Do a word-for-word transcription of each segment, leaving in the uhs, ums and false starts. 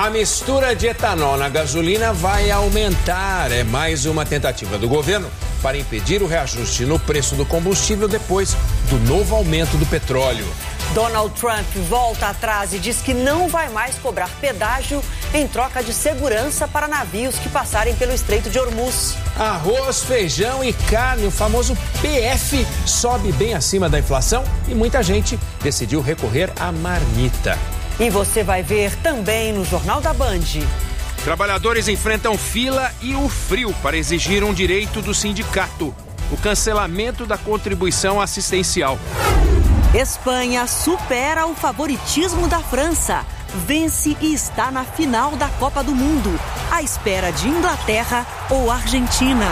A mistura de etanol na gasolina vai aumentar. É mais uma tentativa do governo para impedir o reajuste no preço do combustível depois do novo aumento do petróleo. Donald Trump volta atrás e diz que não vai mais cobrar pedágio em troca de segurança para navios que passarem pelo Estreito de Hormuz. Arroz, feijão e carne, o famoso P F, sobe bem acima da inflação e muita gente decidiu recorrer à marmita. E você vai ver também no Jornal da Band. Trabalhadores enfrentam fila e o frio para exigir um direito do sindicato: o cancelamento da contribuição assistencial. Espanha supera o favoritismo da França. Vence e está na final da Copa do Mundo, à espera de Inglaterra ou Argentina.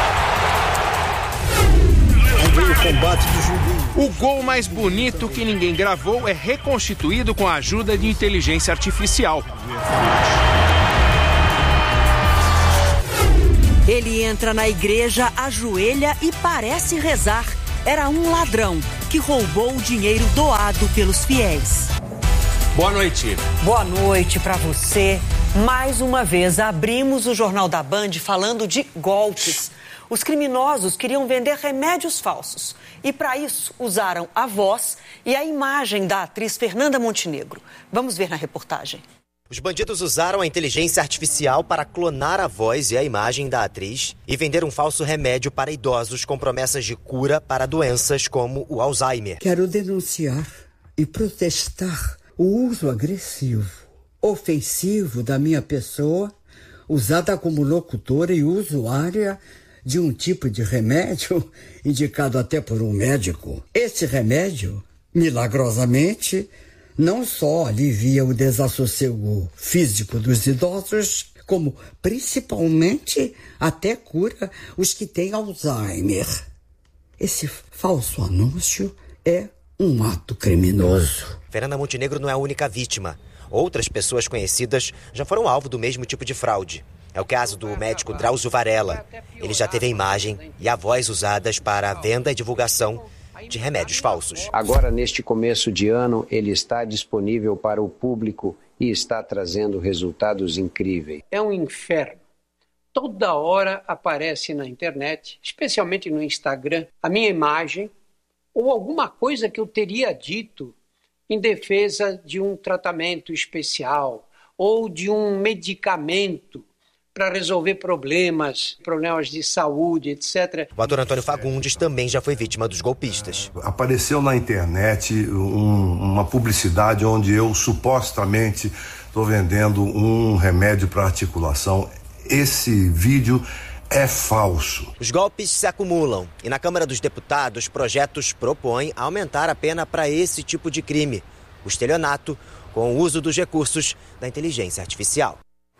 O gol mais bonito que ninguém gravou é reconstituído com a ajuda de inteligência artificial. Ele entra na igreja, ajoelha e parece rezar. Era um ladrão que roubou o dinheiro doado pelos fiéis. Boa noite. Boa noite para você. Mais uma vez, abrimos o Jornal da Band falando de golpes. Os criminosos queriam vender remédios falsos e, para isso, usaram a voz e a imagem da atriz Fernanda Montenegro. Vamos ver na reportagem. Os bandidos usaram a inteligência artificial para clonar a voz e a imagem da atriz e vender um falso remédio para idosos com promessas de cura para doenças como o Alzheimer. Quero denunciar e protestar o uso agressivo, ofensivo da minha pessoa, usada como locutora e usuária de um tipo de remédio indicado até por um médico. Esse remédio, milagrosamente, não só alivia o desassossego físico dos idosos, como principalmente até cura os que têm Alzheimer. Esse falso anúncio é um ato criminoso. Fernanda Montenegro não é a única vítima. Outras pessoas conhecidas já foram alvo do mesmo tipo de fraude. É o caso do médico Drauzio Varela. Ele já teve a imagem e a voz usadas para a venda e divulgação de remédios falsos. Agora, neste começo de ano, ele está disponível para o público e está trazendo resultados incríveis. É um inferno. Toda hora aparece na internet, especialmente no Instagram, a minha imagem ou alguma coisa que eu teria dito em defesa de um tratamento especial ou de um medicamento para resolver problemas, problemas de saúde, etcétera. O ator Antônio Fagundes também já foi vítima dos golpistas. Apareceu na internet um, uma publicidade onde eu supostamente estou vendendo um remédio para articulação. Esse vídeo é falso. Os golpes se acumulam e na Câmara dos Deputados, projetos propõem aumentar a pena para esse tipo de crime: o estelionato com o uso dos recursos da inteligência artificial.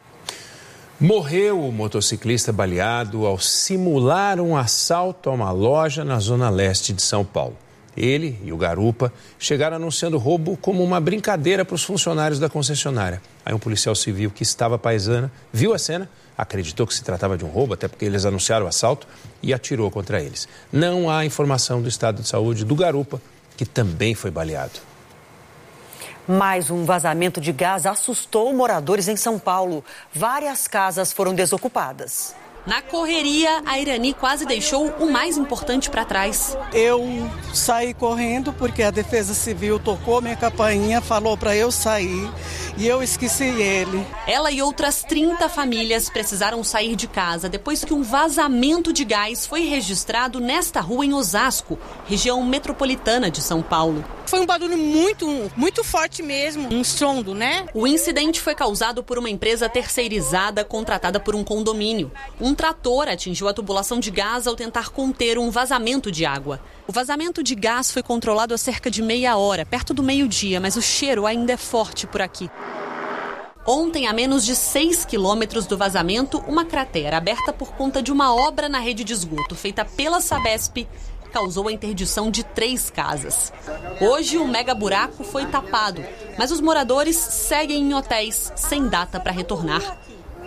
Morreu o motociclista baleado ao simular um assalto a uma loja na zona leste de São Paulo. Ele e o garupa chegaram anunciando o roubo como uma brincadeira para os funcionários da concessionária. Aí um policial civil que estava à paisana viu a cena, acreditou que se tratava de um roubo, até porque eles anunciaram o assalto, e atirou contra eles. Não há informação do estado de saúde do garupa, que também foi baleado. Mais um vazamento de gás assustou moradores em São Paulo. Várias casas foram desocupadas. Na correria, a Irani quase deixou o mais importante para trás. Eu saí correndo porque a Defesa Civil tocou minha campainha, falou para eu sair e eu esqueci ele. Ela e outras trinta famílias precisaram sair de casa depois que um vazamento de gás foi registrado nesta rua em Osasco, região metropolitana de São Paulo. Foi um barulho muito, muito forte mesmo, um estrondo, né? O incidente foi causado por uma empresa terceirizada contratada por um condomínio. Um trator atingiu a tubulação de gás ao tentar conter um vazamento de água. O vazamento de gás foi controlado há cerca de meia hora, perto do meio-dia, mas o cheiro ainda é forte por aqui. Ontem, a menos de seis quilômetros do vazamento, uma cratera aberta por conta de uma obra na rede de esgoto feita pela Sabesp causou a interdição de três casas. Hoje, o mega buraco foi tapado, mas os moradores seguem em hotéis sem data para retornar.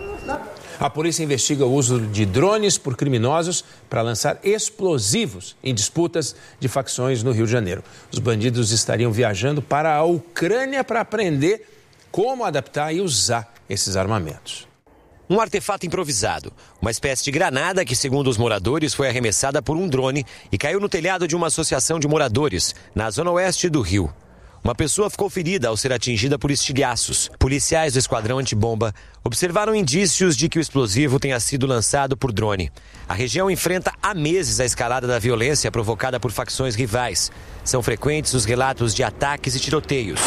A polícia investiga o uso de drones por criminosos para lançar explosivos em disputas de facções no Rio de Janeiro. Os bandidos estariam viajando para a Ucrânia para aprender como adaptar e usar esses armamentos. Um artefato improvisado, uma espécie de granada que, segundo os moradores, foi arremessada por um drone e caiu no telhado de uma associação de moradores, na zona oeste do Rio. Uma pessoa ficou ferida ao ser atingida por estilhaços. Policiais do esquadrão antibomba observaram indícios de que o explosivo tenha sido lançado por drone. A região enfrenta há meses a escalada da violência provocada por facções rivais. São frequentes os relatos de ataques e tiroteios.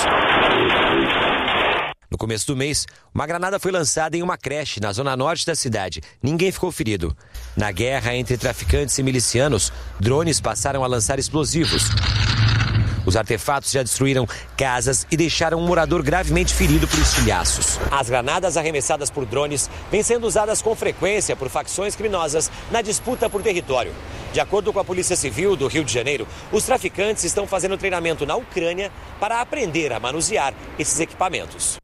No começo do mês, uma granada foi lançada em uma creche na zona norte da cidade. Ninguém ficou ferido. Na guerra entre traficantes e milicianos, drones passaram a lançar explosivos. Os artefatos já destruíram casas e deixaram um morador gravemente ferido por estilhaços. As granadas arremessadas por drones vêm sendo usadas com frequência por facções criminosas na disputa por território. De acordo com a Polícia Civil do Rio de Janeiro, os traficantes estão fazendo treinamento na Ucrânia para aprender a manusear esses equipamentos.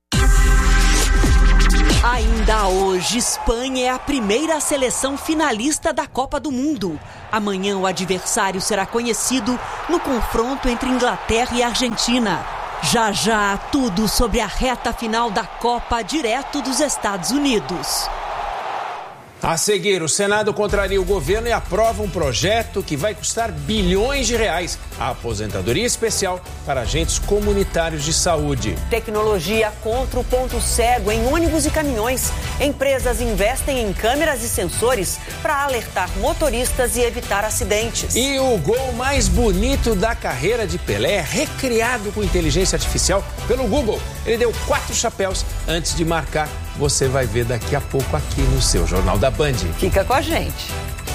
Ainda hoje, Espanha é a primeira seleção finalista da Copa do Mundo. Amanhã o adversário será conhecido no confronto entre Inglaterra e Argentina. Já já, tudo sobre a reta final da Copa direto dos Estados Unidos. A seguir, o Senado contraria o governo e aprova um projeto que vai custar bilhões de reais. A aposentadoria especial para agentes comunitários de saúde. Tecnologia contra o ponto cego em ônibus e caminhões. Empresas investem em câmeras e sensores para alertar motoristas e evitar acidentes. E o gol mais bonito da carreira de Pelé é recriado com inteligência artificial pelo Google. Ele deu quatro chapéus antes de marcar. Você vai ver daqui a pouco aqui no seu Jornal da Band. Fica com a gente.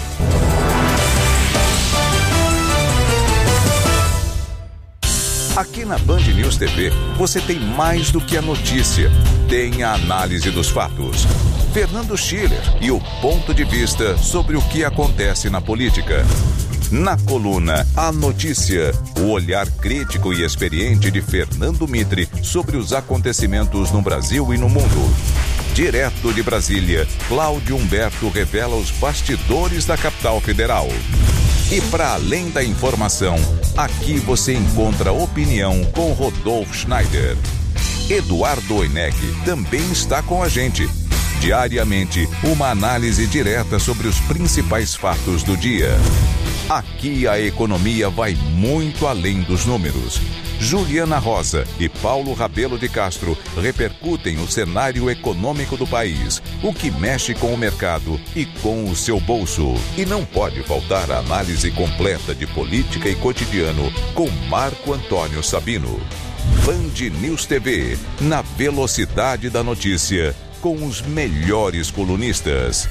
Aqui na Band News T V, você tem mais do que a notícia. Tem a análise dos fatos. Fernando Schiller e o ponto de vista sobre o que acontece na política. Na coluna A Notícia, o olhar crítico e experiente de Fernando Mitre sobre os acontecimentos no Brasil e no mundo. Direto de Brasília, Cláudio Humberto revela os bastidores da capital federal. E para além da informação, aqui você encontra opinião com Rodolfo Schneider. Eduardo Oineg também está com a gente. Diariamente, uma análise direta sobre os principais fatos do dia. Aqui a economia vai muito além dos números. Juliana Rosa e Paulo Rabelo de Castro repercutem o cenário econômico do país, o que mexe com o mercado e com o seu bolso. E não pode faltar a análise completa de política e cotidiano com Marco Antônio Sabino. Band News T V, na velocidade da notícia, com os melhores colunistas.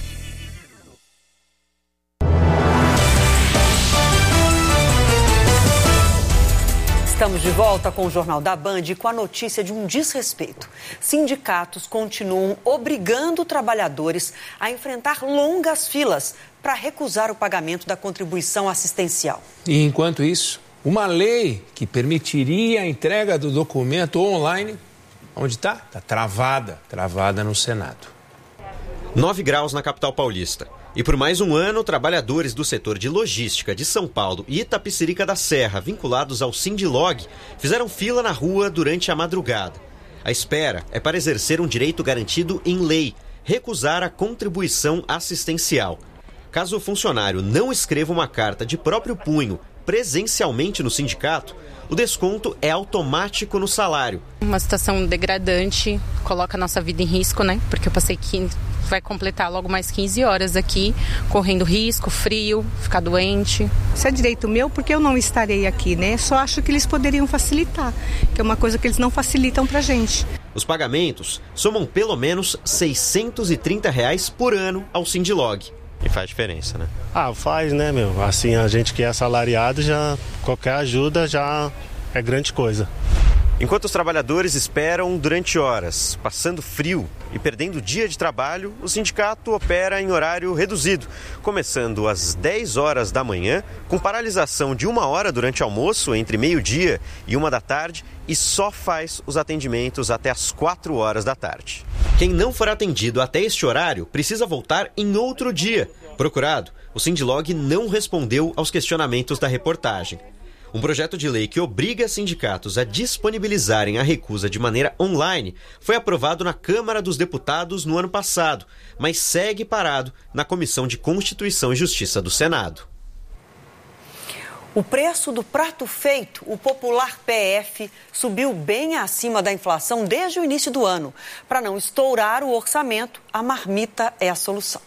Estamos de volta com o Jornal da Band e com a notícia de um desrespeito. Sindicatos continuam obrigando trabalhadores a enfrentar longas filas para recusar o pagamento da contribuição assistencial. E enquanto isso, uma lei que permitiria a entrega do documento online, onde está? Está travada, travada no Senado. nove graus na capital paulista. E por mais um ano, trabalhadores do setor de logística de São Paulo e Itapecerica da Serra, vinculados ao Sindilog, fizeram fila na rua durante a madrugada. A espera é para exercer um direito garantido em lei, recusar a contribuição assistencial. Caso o funcionário não escreva uma carta de próprio punho presencialmente no sindicato, o desconto é automático no salário. Uma situação degradante, coloca a nossa vida em risco, né? Porque eu passei quinze, vai completar logo mais quinze horas aqui, correndo risco, frio, ficar doente. Isso é direito meu porque eu não estarei aqui, né? Só acho que eles poderiam facilitar, que é uma coisa que eles não facilitam pra gente. Os pagamentos somam pelo menos seiscentos e trinta reais por ano ao Sindilog. E faz diferença, né? Ah, faz, né, meu? Assim, a gente que é assalariado, já qualquer ajuda já é grande coisa. Enquanto os trabalhadores esperam durante horas, passando frio e perdendo o dia de trabalho, o sindicato opera em horário reduzido, começando às dez horas da manhã, com paralisação de uma hora durante o almoço, entre meio-dia e uma da tarde, e só faz os atendimentos até às quatro horas da tarde. Quem não for atendido até este horário precisa voltar em outro dia. Procurado, o Sindilog não respondeu aos questionamentos da reportagem. Um projeto de lei que obriga sindicatos a disponibilizarem a recusa de maneira online foi aprovado na Câmara dos Deputados no ano passado, mas segue parado na Comissão de Constituição e Justiça do Senado. O preço do prato feito, o popular P F, subiu bem acima da inflação desde o início do ano. Para não estourar o orçamento, a marmita é a solução.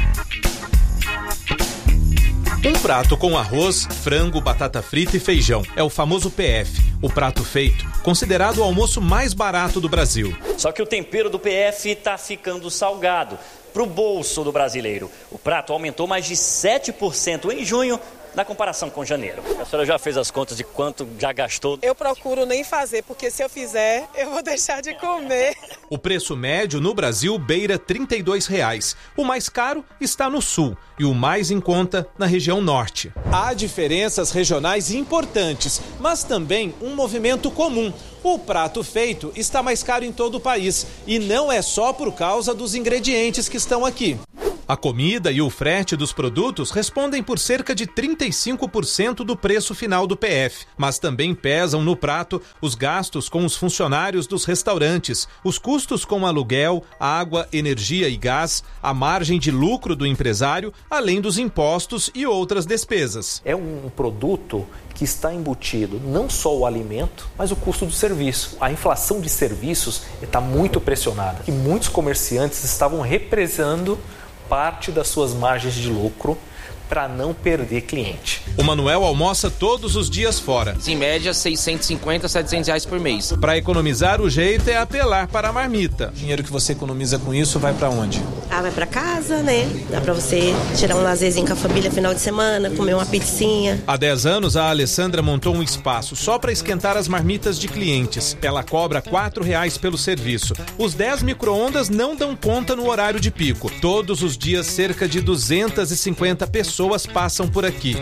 Um prato com arroz, frango, batata frita e feijão. É o famoso P F, o prato feito, considerado o almoço mais barato do Brasil. Só que o tempero do P F está ficando salgado para o bolso do brasileiro. O prato aumentou mais de sete por cento em junho, na comparação com janeiro. A senhora já fez as contas de quanto já gastou? Eu procuro nem fazer, porque se eu fizer, eu vou deixar de comer. O preço médio no Brasil beira trinta e dois reais. O mais caro está no sul e o mais em conta na região norte. Há diferenças regionais importantes, mas também um movimento comum. O prato feito está mais caro em todo o país e não é só por causa dos ingredientes que estão aqui. A comida e o frete dos produtos respondem por cerca de trinta e cinco por cento do preço final do P F, mas também pesam no prato os gastos com os funcionários dos restaurantes, os custos com aluguel, água, energia e gás, a margem de lucro do empresário, além dos impostos e outras despesas. É um produto que está embutido não só o alimento, mas o custo do serviço. A inflação de serviços está muito pressionada e muitos comerciantes estavam represando parte das suas margens de lucro para não perder cliente. O Manuel almoça todos os dias fora. Em média, seiscentos e cinquenta, setecentos reais por mês. Para economizar, o jeito é apelar para a marmita. O dinheiro que você economiza com isso vai para onde? Ah, vai para casa, né? Dá para você tirar um lazerzinho com a família final de semana, comer uma pizzinha. Há dez anos, a Alessandra montou um espaço só para esquentar as marmitas de clientes. Ela cobra quatro reais pelo serviço. Os dez micro-ondas não dão conta no horário de pico. Todos os dias, cerca de duzentas e cinquenta pessoas passam por aqui.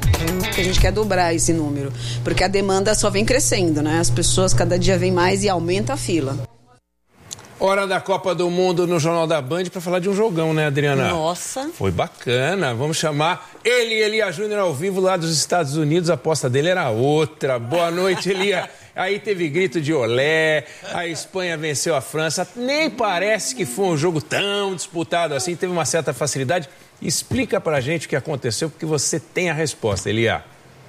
A gente quer dobrar esse número, porque a demanda só vem crescendo, né? As pessoas cada dia vêm mais e aumenta a fila. Hora da Copa do Mundo no Jornal da Band para falar de um jogão, né, Adriana? Nossa. Foi bacana. Vamos chamar ele, Elia Júnior, ao vivo lá dos Estados Unidos. A aposta dele era outra. Boa noite, Elia. Aí teve grito de olé, a Espanha venceu a França. Nem parece que foi um jogo tão disputado assim, teve uma certa facilidade. Explica pra gente o que aconteceu, porque você tem a resposta, Elia.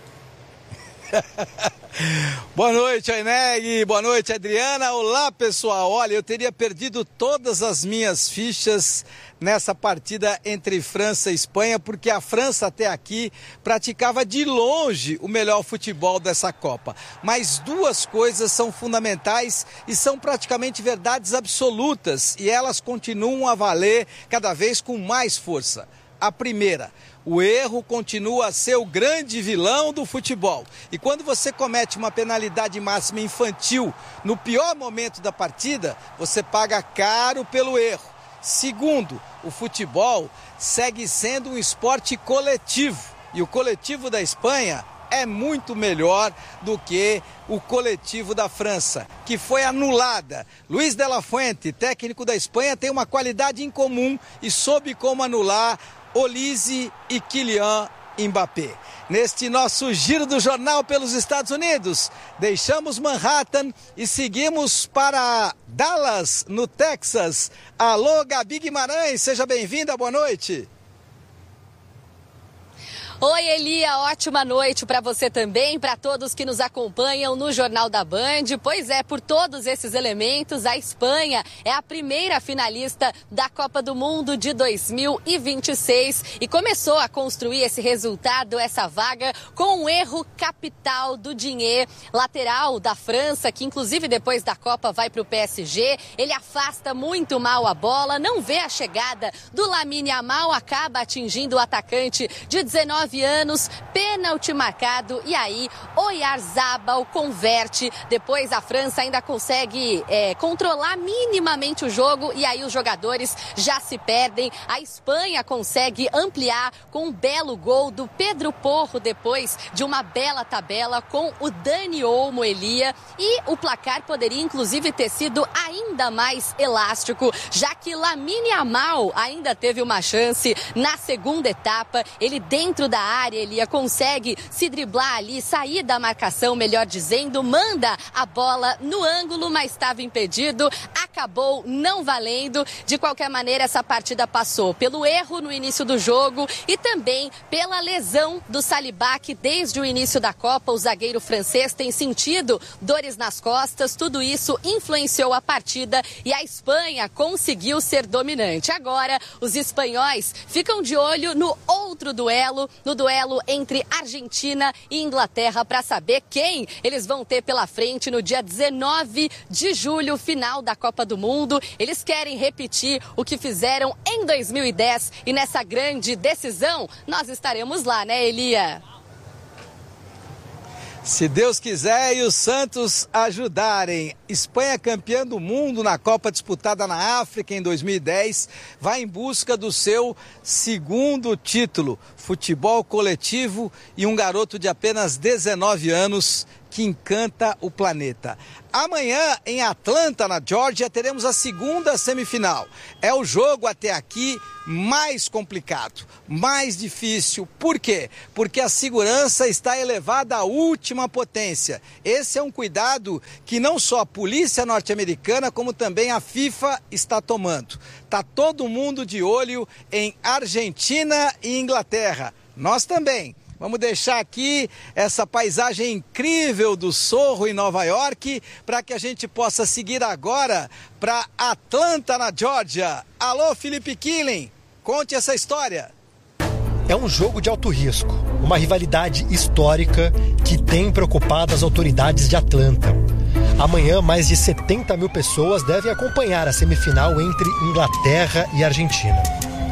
Boa noite, Aineg. Boa noite, Adriana. Olá, pessoal. Olha, eu teria perdido todas as minhas fichas nessa partida entre França e Espanha, porque a França até aqui praticava de longe o melhor futebol dessa Copa. Mas duas coisas são fundamentais e são praticamente verdades absolutas, e elas continuam a valer cada vez com mais força. A primeira: o erro continua a ser o grande vilão do futebol. E quando você comete uma penalidade máxima infantil no pior momento da partida, você paga caro pelo erro. Segundo, o futebol segue sendo um esporte coletivo. E o coletivo da Espanha é muito melhor do que o coletivo da França, que foi anulada. Luiz de la Fuente, técnico da Espanha, tem uma qualidade incomum e soube como anular Olise e Kylian Mbappé. Neste nosso giro do jornal pelos Estados Unidos, deixamos Manhattan e seguimos para Dallas, no Texas. Alô, Gabi Guimarães, seja bem-vinda, boa noite. Oi, Elia, ótima noite para você também, para todos que nos acompanham no Jornal da Band. Pois é, por todos esses elementos, a Espanha é a primeira finalista da Copa do Mundo de dois mil e vinte e seis e começou a construir esse resultado, essa vaga, com um erro capital do Digne, lateral da França, que inclusive depois da Copa vai para o P S G. Ele afasta muito mal a bola, não vê a chegada do Lamine Yamal, acaba atingindo o atacante de dezenove anos, pênalti marcado, e aí Oyarzabal converte. Depois a França ainda consegue é, controlar minimamente o jogo, e aí os jogadores já se perdem. A Espanha consegue ampliar com um belo gol do Pedro Porro, depois de uma bela tabela com o Dani Olmo, Elia, e o placar poderia inclusive ter sido ainda mais elástico, já que Lamine Yamal ainda teve uma chance na segunda etapa. Ele, dentro da área, Elia, consegue se driblar ali, sair da marcação, melhor dizendo, manda a bola no ângulo, mas estava impedido, acabou não valendo. De qualquer maneira, essa partida passou pelo erro no início do jogo e também pela lesão do Saliba, que desde o início da Copa, o zagueiro francês tem sentido dores nas costas. Tudo isso influenciou a partida e a Espanha conseguiu ser dominante. Agora, os espanhóis ficam de olho no outro duelo, no duelo entre Argentina e Inglaterra, para saber quem eles vão ter pela frente no dia dezenove de julho, final da Copa do Mundo. Eles querem repetir o que fizeram em dois mil e dez e nessa grande decisão nós estaremos lá, né, Elia? Se Deus quiser e os Santos ajudarem. Espanha, campeã do mundo na Copa disputada na África em dois mil e dez, vai em busca do seu segundo título. Futebol coletivo e um garoto de apenas dezenove anos que encanta o planeta. Amanhã, em Atlanta, na Geórgia, teremos a segunda semifinal. É o jogo até aqui mais complicado, mais difícil. Por quê? Porque a segurança está elevada à última potência. Esse é um cuidado que não só a polícia norte-americana, como também a FIFA está tomando. Está todo mundo de olho em Argentina e Inglaterra. Nós também. Vamos deixar aqui essa paisagem incrível do Sorro em Nova York para que a gente possa seguir agora para Atlanta, na Geórgia. Alô, Felipe Killing, conte essa história. É um jogo de alto risco, uma rivalidade histórica que tem preocupado as autoridades de Atlanta. Amanhã, mais de setenta mil pessoas devem acompanhar a semifinal entre Inglaterra e Argentina.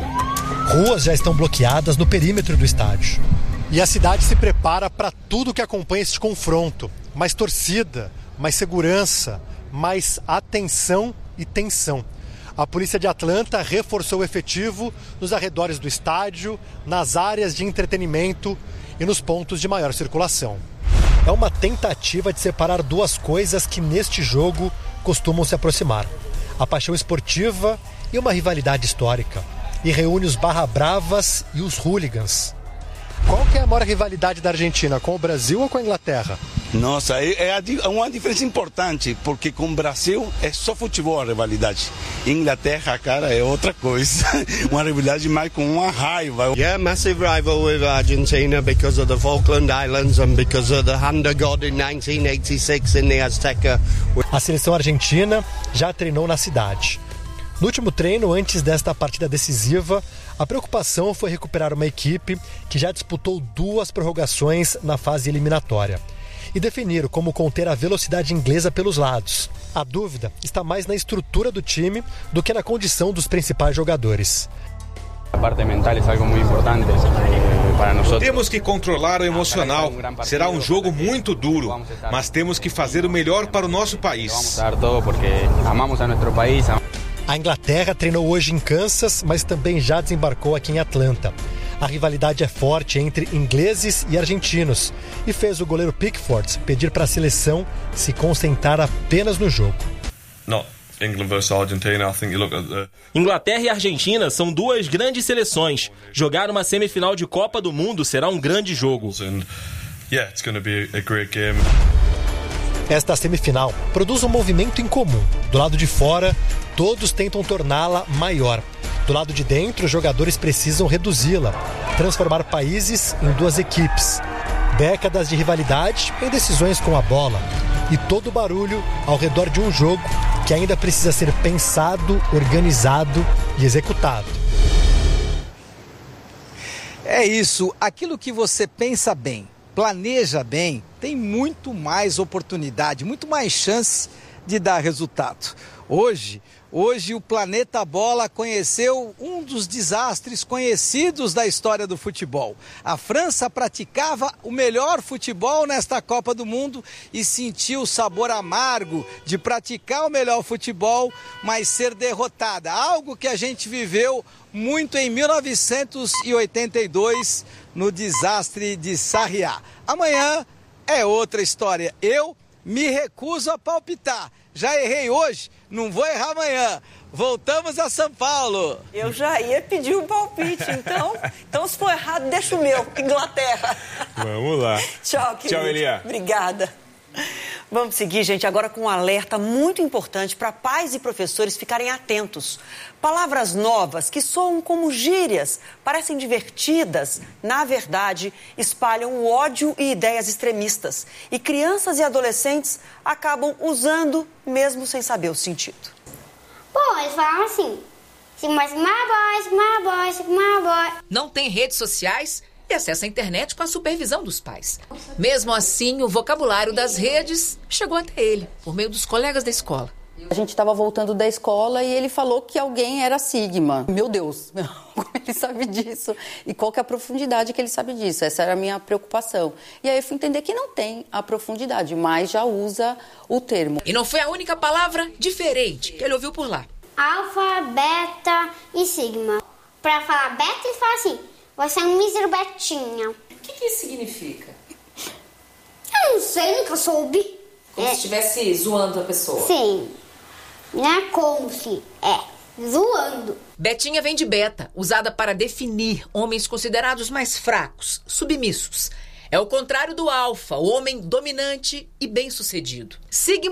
Ruas já estão bloqueadas no perímetro do estádio. E a cidade se prepara para tudo que acompanha este confronto. Mais torcida, mais segurança, mais atenção e tensão. A polícia de Atlanta reforçou o efetivo nos arredores do estádio, nas áreas de entretenimento e nos pontos de maior circulação. É uma tentativa de separar duas coisas que neste jogo costumam se aproximar: a paixão esportiva e uma rivalidade histórica. E reúne os barra bravas e os hooligans. Qual que é a maior rivalidade da Argentina, com o Brasil ou com a Inglaterra? Nossa, é uma diferença importante, porque com o Brasil é só futebol a rivalidade. Inglaterra, cara, é outra coisa. Uma rivalidade mais com uma raiva. Yeah, massive rival with Argentina because of the Falkland Islands and because of the hand of God in nineteen eighty-six in the Azteca. A seleção argentina já treinou na cidade. No último treino, antes desta partida decisiva, a preocupação foi recuperar uma equipe que já disputou duas prorrogações na fase eliminatória e definir como conter a velocidade inglesa pelos lados. A dúvida está mais na estrutura do time do que na condição dos principais jogadores. A parte mental é algo muito importante para nós. Temos que controlar o emocional. Será um jogo muito duro, mas temos que fazer o melhor para o nosso país. Vamos dar todo porque amamos a nosso país. A Inglaterra treinou hoje em Kansas, mas também já desembarcou aqui em Atlanta. A rivalidade é forte entre ingleses e argentinos e fez o goleiro Pickford pedir para a seleção se concentrar apenas no jogo. Não. England versus Argentina, I think you look at the... Inglaterra e Argentina são duas grandes seleções. Jogar uma semifinal de Copa do Mundo será um grande jogo. And, yeah, it's going to be a great game. Esta semifinal produz um movimento em comum. Do lado de fora, todos tentam torná-la maior. Do lado de dentro, os jogadores precisam reduzi-la, transformar países em duas equipes. Décadas de rivalidade em decisões com a bola. E todo o barulho ao redor de um jogo que ainda precisa ser pensado, organizado e executado. É isso, aquilo que você pensa bem, planeja bem, tem muito mais oportunidade, muito mais chance de dar resultado. Hoje, hoje o Planeta Bola conheceu um dos desastres conhecidos da história do futebol. A França praticava o melhor futebol nesta Copa do Mundo e sentiu o sabor amargo de praticar o melhor futebol, mas ser derrotada. Algo que a gente viveu muito em mil novecentos e oitenta e dois, no desastre de Sarriá. Amanhã é outra história. Eu me recuso a palpitar. Já errei hoje, não vou errar amanhã. Voltamos a São Paulo. Eu já ia pedir um palpite, então, então se for errado, deixa o meu, Inglaterra. Vamos lá. Tchau, querido. Tchau, Elia. Obrigada. Vamos seguir, gente, agora com um alerta muito importante para pais e professores ficarem atentos. Palavras novas que soam como gírias, parecem divertidas, na verdade, espalham o ódio e ideias extremistas. E crianças e adolescentes acabam usando mesmo sem saber o sentido. Pô, eles falam assim, Sigma, Sigma Boy, Sigma Boy, Sigma Boy. Não tem redes sociais e acessa a internet com a supervisão dos pais. Mesmo assim, o vocabulário das redes chegou até ele, por meio dos colegas da escola. A gente estava voltando da escola e ele falou que alguém era Sigma. Meu Deus, como ele sabe disso? E qual que é a profundidade que ele sabe disso? Essa era a minha preocupação. E aí eu fui entender que não tem a profundidade, mas já usa o termo. E não foi a única palavra diferente que ele ouviu por lá. Alfa, beta e sigma. Pra falar beta, ele fala assim, você é um mísero betinha. O que, que isso significa? Eu não sei, nunca soube. Como é. se estivesse zoando a pessoa. Sim. Não é como se, é zoando. Betinha vem de beta, usada para definir homens considerados mais fracos, submissos. É o contrário do alfa, o homem dominante e bem-sucedido. Sigma